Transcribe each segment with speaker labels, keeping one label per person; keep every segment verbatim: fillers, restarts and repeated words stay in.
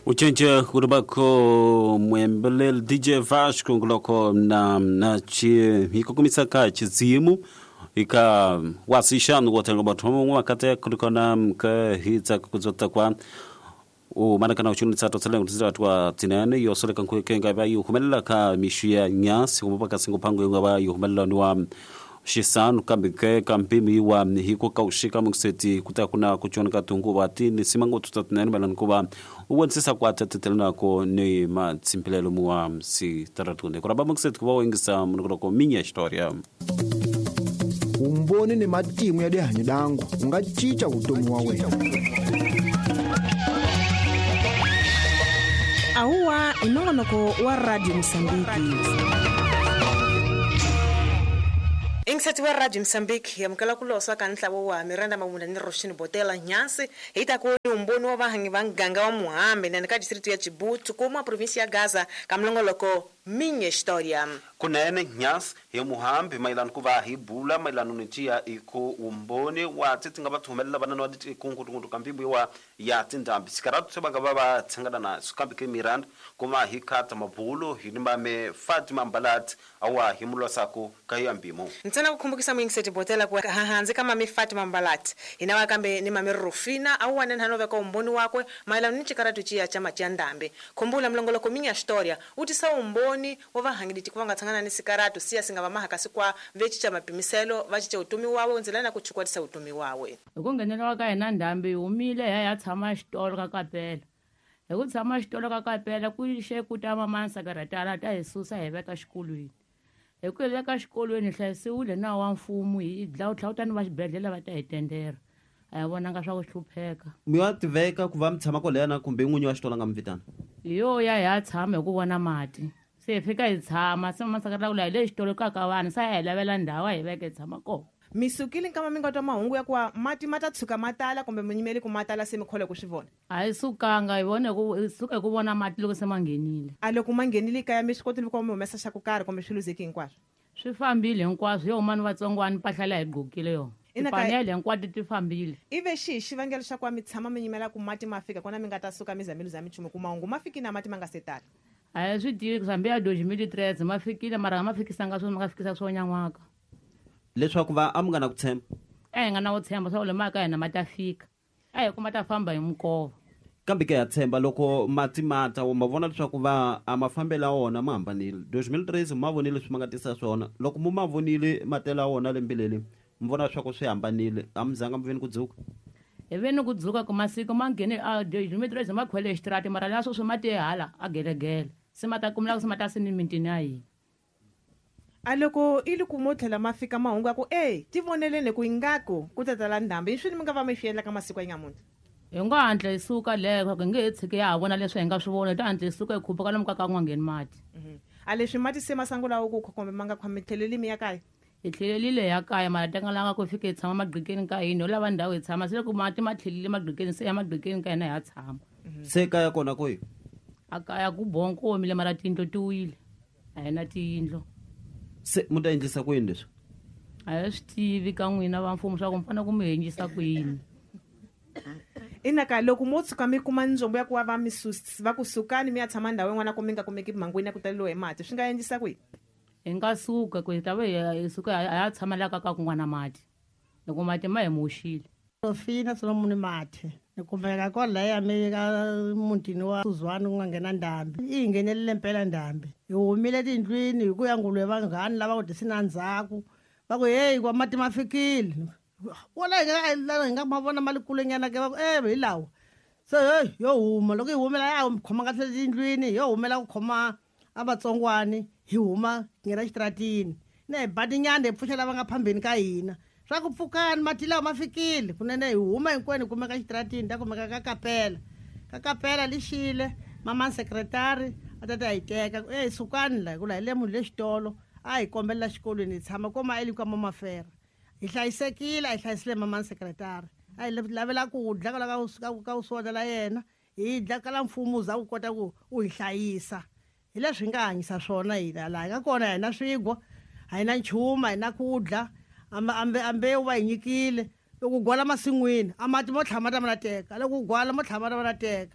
Speaker 1: Uchenche kurubako mwembelel D J Vash kunguloko na na chi hiko kumisaka chizimu ika wasishan wotenga batomu wakati kulikona mka hiza kuzota kwa o manakana uchuni sato sele ngutizira twa tinane yo sole kanku kenga ba yu humela ka mishia nyasi kumupaka singo pango yunga ba yu humela niwa shisan kambike kampimi wa hiko kaushika mungseti kutakuna kuchona katungu bati ni simango tutatinane balan kuba uwensisa kwa tetelana ko ni ma tsimpilelo muwa si taratunde kuraba mungseti kuba wengisa munoko minya historia
Speaker 2: umboni ni matimu ya dehanyo dangu ungachicha utomi wa wena
Speaker 3: Aua inongonoko wa Radio Msambiki. Inksati wa Radio Msambiki ya mkala kulosa kanhla wa Miranda Mamunda ni Roshini Botela Nyansi hita ko umboni wa bahangi banganga wa Muhambe na nka district ya Djibouti kuma province ya Gaza kamlongoloko minye historia
Speaker 1: kunene Nyas ya Muhambe mailan kuva hibula mailan unitia iko umboni wa titinga bathumela banana wa kungu kungu kambibu wa ya tindambi sikaratu sebanga baba tsangana na sukambike Miranda kuma hikata mabulo hinimba me Fatima Mbalat awa himulo sako kayambimo
Speaker 3: ntana kukumbukisa mwingiseti Botela kwa hanze kama mi Fatima Mbalat inawa kambe ni mami Rufina au wanen hanove kwa umboni wakwe mailan nichikaratu chia chama cha ndambe kumbula mlongoloko minye historia utisa umboni wava hangiditi kuvanga tangana ni sikaratu siya singa vamaha kasikwa vechi cha mapimiselo vachi cha utumi wawe unzilana kuchukua tisa utumi wawe
Speaker 4: ukungenela waka ena ndambi umile ya ya tsama xitolo ka kapela eku tsama xitolo ka kapela ku xe ku ta mamansa karatala ta Yesusa hi veka xikolweni eku hi veka xikolweni hlayisiwile na wa mfumo hi dlawu tlhawutani va xibedhlele va ta hi tendera a hi vonanga swa ku hlupheka
Speaker 5: mi wa tiveka ku va mi tshama ko leyana kumbe n'winyi wa xitolo nga mi vitana
Speaker 4: yo ya ya tshama hi ku vona mati se fika hi tshama se mamasakatla ku la hi le xitolo ka ka vanhu sa hi lavela ndhawu hi veke tshama kona
Speaker 3: misukile kama minga twa mahungu ya kwa mati mata tshuka matala kumbe munyimeli ku matala se mikhole ku swivona
Speaker 4: a hi sukanga hi vone ku suka ku vona mati loko se mangenile
Speaker 3: a loko mangenile ka ya mi swikoti loko mu humesa xa ku karhi kumbe swiluzeki hinkwaswo
Speaker 4: swi fambile hinkwaswo yo mani vatsongwani pahlala hi gokile yo panele hinkwato ti fambile
Speaker 3: ive xi xivangelo xa kwa mi tshama mi nyimela ku mati ma fika kona mi nga ta suka mi zamilu za michumu ku mahungu ma fiki na mati ma nga setala
Speaker 4: a hi swi tivi sambe ya doji militreze ma fikile mara ma fikisanga swo ma ka fikisa swo nyan'waka
Speaker 5: leswaku va a mi nga na ku tshemba
Speaker 4: a hi nga na ku tshemba swa ku le maka hina ma ta fika a hi ku ma ta famba hi mukova
Speaker 5: kambe ke ya tshemba loko mati mata ma vona leswaku va a ma fambela wona ma hambanile doji militreze ma vonile swi ma nga tisa swona loko mu ma vonile matela wona lembileli mi vona leswaku swi hambanile a mi zanga mi veni ku dzuka
Speaker 4: hi veni ku dzuka ku masiku ma nghene a doji militreze ma khwele xitirati mara leswo swi ma te hala a gelegele se ma ta kumela ku se ma ta sini mintini ya hina
Speaker 3: a loko ili ku mo tlhela ma fika mahungu ya ku e ti voneleni ku ingako ku tatala ndhambi hi swini mi nga va mi swi endla ka masiku ya nyamuntlha
Speaker 4: hi nga hatla hi suka leko ku nge hi tshike ya ha vona leswi hi nga swi vona hi ta hatla hi suka hi khupha ka lomu ka ka ku nga ngheni mati
Speaker 3: a leswi mati se masangu lawa ku kumbe ma nga khwami tlheleli mi ya kaya
Speaker 4: hi tlhelelile ya kaya mara tengalanga ku fika hi tshama magqikeni ka hina ho lava ndhawu hi tshama se loko mati ma tlhelile magqikeni se ya magqikeni ka hina hi ya tshama
Speaker 5: se kaya kona kwihi
Speaker 4: a kaya ku bonkomile mara tiyindlo ti wile a hi na tiyindlo
Speaker 5: se mu ta endlisa ku yini leswi
Speaker 4: a hi swi tivi ka n'wina va mfumo swa ku mi fanele ku mi endlisa ku yini
Speaker 3: inaka loko mo tshuka mi kuma ndzombo ya ku va va mi va ku sukani mi ya tshama ndhawu yin'wana ku mi nga kumeki mangwini ya ku taleliwa hi mati swi nga endlisa ku yini
Speaker 4: hi nga suka ku hi ta va hi suka hi ya tshama laka ka kun'wana mati loko mati ma hi moxile
Speaker 6: Rufina Solomon Mathe ni kumeka kwalaya mi ka mutini wa Suzwane ku nga nghena ndhambi yi nghenelele mpela ndhambi hi humile tindlwini hi ku ya ngulwe vanghani lava ku tisina ndzhaku va ku hey kwa mati ma fikile wala hi nga ma vona mali kulenyana ke va ku eh hi lawa se hey yo huma loko hi humela ya khoma ka tlhela tindlwini yo humela ku khoma a vatsongwani hi huma nghena xitratini ne badinyana hi pfuxela va nga phambeni ka hina swa ku pfukani mati lawa ma fikile kunene hi huma hinkwenu hi kumeka xitratini ta kumeka ka kapela ka kapela lixile mama secretary a ta ta hi teka eh sukani la ku la hi le munhu le xitolo a hi kombelela xikolweni hi tshama koma eli ka mama fera hi hlayisekile a hi hlayisile mama secretary a hi lavela ku dya ka la ka uswota la yena hi dya ka la mfumo za ku kota ku u hi hlayisa hi leswi hi nga hanyisa swona hina laha hi nga kona hi na swigwa a hi na nchumu a hi na ku dya ambe ambe wa hi nyikile loko gwala masin'wini a mati mo tlhama ta ma teka loko gwala mo tlhama ta ma teka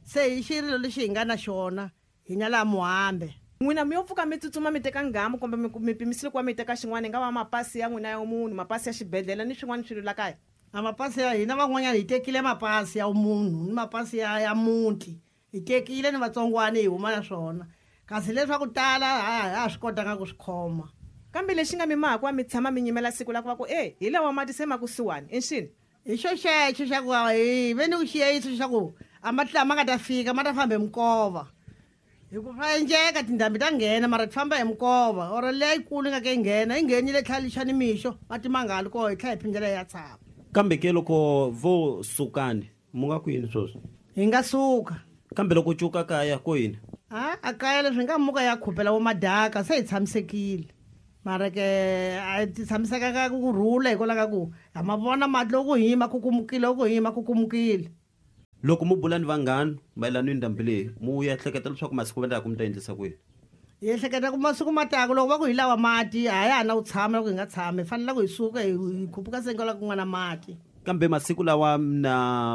Speaker 6: se hi xirilo lexi hi nga na xona hi nya laha muhambe
Speaker 3: n'wina mi yo pfuka mi tsutsuma mi teka ngamu kumbe mi- mi pimisile ku va mi teka xin'wana hi nga va mapasi ya n'wina ya munhu mapasi ya xibedhlele ni swin'wana swilo la kaya
Speaker 6: a mapasi ya hina van'wanyana hi tekile mapasi ya munhu ni mapasi ya ya muti hi tekile ni vatsongwana hi huma na swona kasi leswaku tala ha ha swi kotanga ku swi khoma
Speaker 3: kambe lexi nga mi mahaku va mi tshama mi nyimela siku la ku va ku e hi lawa mati se ma kusuwani i xini
Speaker 6: hi xo xexo xa ku hi ve ni ku xiyeyiso xa ku a matila ma nga ta fika ma ta famba hi mikova hi ku swa endleka tindhambi ta nghena mara ti famba hi mikova or leyikulu nga ke yi nghena yi nghenile tlhali xa ni mixo mati ma nga li koho hi tlhela hi phindela hi ya tshama
Speaker 5: kambe ke loko vo sukani mu nga ku yini sweswo
Speaker 6: hi nga suka
Speaker 5: kambe loko cuka kaya ko yini
Speaker 6: a a kaya leswi hi nga muka ya khupela vo madaka se hi tshamisekile mara ke a hi ti tshamisekaka ku rhula hikwalaho ka ku ha ma vona mati loko ku hima kukumukile loko ku hima kukumukile
Speaker 5: loko mu bula ni vanghani mayelana ni ndhambi leyi mu ya hleketa leswaku masiku vendlaku mi ta endlisa kwini
Speaker 6: hi ehleketa ku masiku mataka loko va ku hi lava mati a ya ha na ku tshama loko hi nga tshami hi fanele ku hi suka hi hi khupuka sengela ku nga na mati
Speaker 5: kambe masiku lawa na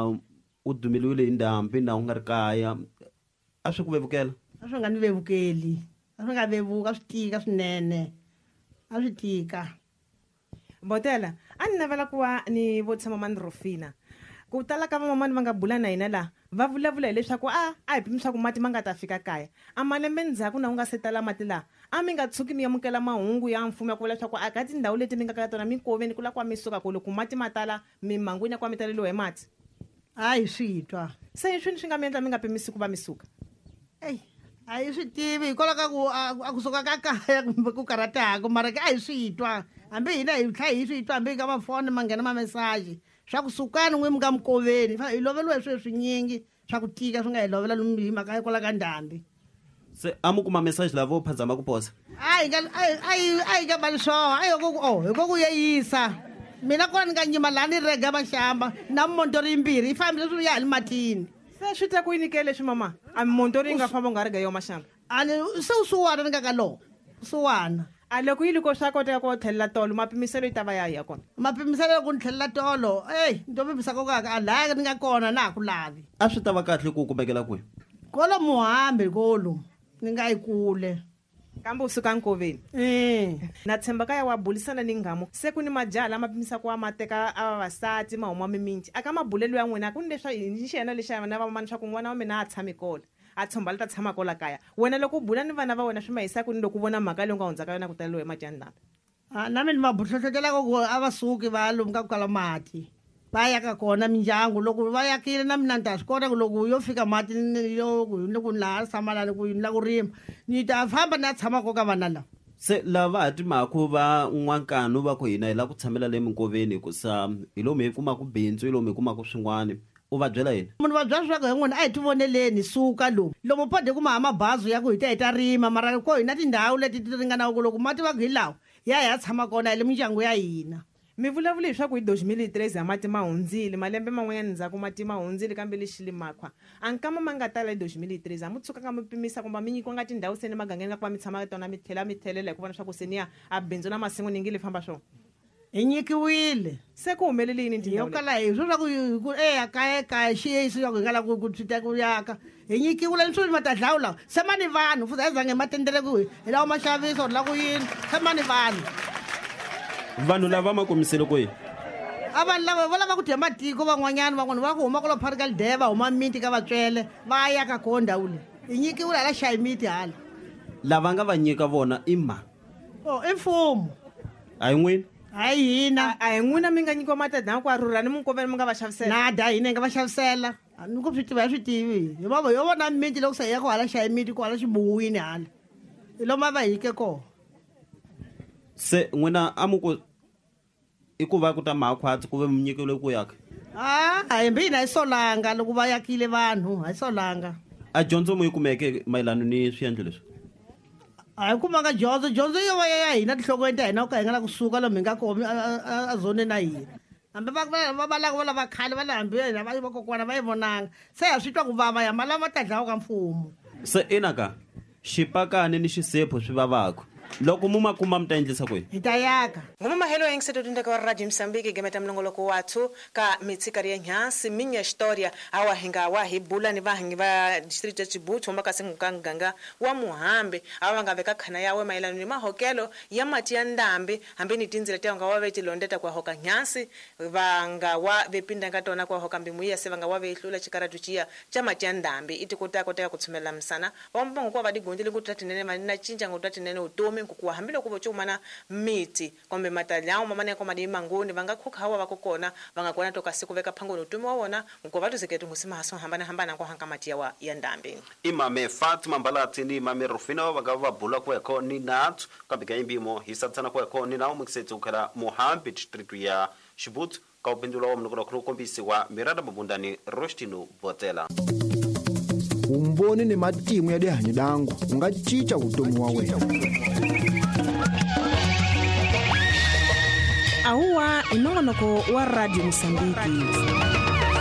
Speaker 5: u dumeliwile hi ndhambi na u nga ri kaya a swi ku vevukela
Speaker 6: a swi nga ni vevukeli a swi nga vevuka a swi tika swinene a swi tika
Speaker 3: botela a ni navela ku va ni vutisa mamani Rufina ku tala ka vamamani va nga bula na hina laha va vulavula hi leswaku a a hi pimiswaku mati ma nga ta fika kaya a malembe ndzhaku na u nga se tala mati laha a mi nga tshuki mi amukela mahungu ya mfumo ya ku vula leswaku a ka tindhawu leti mi nga ka tona minkoveni ku la ku va mi suka ku loko mati ma tala mimangwini ya ku va mi taleliwe hi mati
Speaker 6: a hi swi twa
Speaker 3: se hi swini swi nga mi endla mi nga pimisi ku va mi suka
Speaker 6: eyi a hi swi tivi hikwalaho ka ku a a kusuka ka kaya kumbe ku karhataku mara ke a hi swi twa hambi hina hi tlhela hi swi twa hambi hi ka mafoni ma nghena mamesaji swa ku sukani n'wi mi nga mikoveni hi loveliwe hi swilo swinyingi swa ku tika swi nga hi lovela lomu hi mhaka hikwalaho ka ndhambi
Speaker 5: se a mu kuma mesaji lavo u phazama ku posa
Speaker 6: a hi nga a hi- a hi a hi nga mali swoho a hi ko ku o hi ko ku yeyisa mina kona ni nga nyima laha ni rega vaxamba na mimontori yimbirhi yi fambile swi ya hali matini
Speaker 3: se swi ta ku yinikele leswi mama a mimontori yi nga famba u nga ri ga yo maxamba
Speaker 6: ani se u suwana ni nga ka lowo suwana
Speaker 3: a loko yi liko swa koteka ku tlhelela tolo mapimiselo yi ta va ya hi ya kona
Speaker 6: mapimiselo loko ni tlhelela tolo eyi ni to pimisaka kaka a laya ni nga kona na ha ku lavi
Speaker 5: a swi ta va kahle ku u kumekela kwihi
Speaker 6: kolo muhambi kolo ni nga yi kule
Speaker 3: kambe u suka nkoveni
Speaker 6: um
Speaker 3: na tshemba ka ya wa bulisana ni nghamu se ku ni majaha lama pimisaka wa mateka a vavasati ma huma miminti aka mabulelo ya n'wina ku ni leswa hi xiyena lexi na vamani swa ku n'wana wa mina a tshami kola a tshomba leta tshama kola kaya wena loko u bula ni vana va wena swi ma hisaka ni loko u vona mhaka leyi u nga hundzaka yona ku taleliwe hi majandhambi
Speaker 6: na mi ni va hlohlotelaka ku a va suki va ya lomu ka ku kala mati va yaka kona mindyangu loko va yakile na mina ni ta swi kota ku loko yo fika mati ni- yo ku ni ku ni laha samalani ku ni la ku rima ni ta famba ni ya tshama ko ka vana lava
Speaker 5: se lava ha timhaka va n'wankanu va ku hina hi lava ku tshamela le minkoveni hikusa hi lomu hi kumaka bindzu hi lomu hi kumaka swin'wana u va byela yini
Speaker 6: munhu va byela leswaku hi n'wina a hi ti voneleni hi suka lomu lomu pode ku ma ha mabazi ya ku hi ta hi ta rima mara ko hi na tindhawu leti ti ringanaka ku loko mati va ku hi lawa hi ya hi ya tshama kona hi le mindyangu ya hina
Speaker 3: mi vulavule hi swa ku hi two thousand three ya mati ma hundzile malembe man'wanyana ndzhaku mati ma hundzile kambe lexi li makhwa a nkama ma nga tala hi two thousand three a mi tshukanga mi pimisa kumbe mi nyikiwa nga tindhawu se ni magangeni ka ku va mi tshama tona mi tlhela mi tlhelela hi ku vona swa ku se ni ya a bindzu na masin'wu ni ngi li famba swona
Speaker 6: hi nyikiwile
Speaker 3: se ku humelele yini
Speaker 6: yo
Speaker 3: tindhawu leti?
Speaker 6: kala hi swo swa ku hi- ku eya kaya kaya xiyeyisi swa ku hi nga lavi ku- ku tshita ku yaka hi nyikiwile ni swilo matadlawu lawa se ma ni vanhu futhi hi zange hi ma tendele ku hi hi lava maxaviso ri la ku yini se ma ni vanhu
Speaker 5: vanhu lava ma komisele kwihi
Speaker 6: a vanhu lava va lava ku dya matiko van'wanyana van'wana va ku huma kolo phari ka lideva huma miti ka vatswele va yaka koho ndhawu leyi hi nyikiwile hala xayi miti hala
Speaker 5: lava nga va nyika vona i ma
Speaker 6: o i mfumo
Speaker 5: a hi n'wini
Speaker 6: hayi hina
Speaker 3: a hi n'wina mi nga nyikiwa matadlawu ku a rhurhani minkoveni mi nga va xavisela
Speaker 6: nada hina hi nga va xavisela A ni ku swi tiva hi swi tivi hi vava yo vona miti loko se hi ya ku hala xayi miti ku hala xibuwini hala hi lomu a va hi yike koho
Speaker 5: se n'wina a mu ku i ku va ku ta makhwatsi ku ve mi nyikile ku yaka
Speaker 6: a hambi hina hi solanga loko va yakile vanhu hi solanga
Speaker 5: a dyondzo mu yi kumeke mayelana ni swiendlo leswi
Speaker 6: a hi kumanga dyondzo dyondzo yo va ya hina tinhlokweni ta hina ku ka hi nga la kusuka lomu hi nga koho a zone na hina hambi va va- va valaka va lava khale va le hambi hina va vakokwana va yi vonanga se ha swi twa ku vava ya malava matadlawu ka mfumo
Speaker 5: se ina ka xipakani ni xisepho swi vavaka loko muma kuma mtaendlisa kwe
Speaker 6: hi ta yaka
Speaker 3: ngoma mahelo ya ngiseto tundeka wa radio Msambiki gemeta mlongoloko wathu ka mitsikari ya nyasi minya historia awa hinga wa hibula ni vahangi va district ya Chibutu mbaka singukanganga wa Muhambe awa nga veka khana yawe mailano ni mahokelo ya mati ya ndambi hambe ni tinzila tia nga wa veti londeta kwa hoka nyasi vanga wa vepinda ngatona kwa hoka mbimuya se vanga wa vehlula chikaratu chia cha mati ya ndambi iti kutako teka kutsumela msana wambongo kwa vadi gondile kutatinene manina chinja ngutatinene utomi kukuwa hambile kubo chumana miti kombe matalao mamane kwa madi mangoni vanga kukhawa vakokona vanga kona toka siku veka pangoni utumi wawona ngo vatu zeketu ngusima haso hambana hambana kwa hanga mati ya ya ndambi
Speaker 1: imame Fatima Mbalati ni imame Rufina vagava bula kweko ni natu kabika imbimo hisatsana kweko ni nao mkisetu ukara Muhambe district ya Chibutu ka upindula wa mnokona kukombisi wa mirada mabundani Rostino Botela
Speaker 2: umboni ni matimu ya dehanyi dangu ungachicha utomi wa wena
Speaker 7: Ahuwa inongonoko wa radio Msambiki.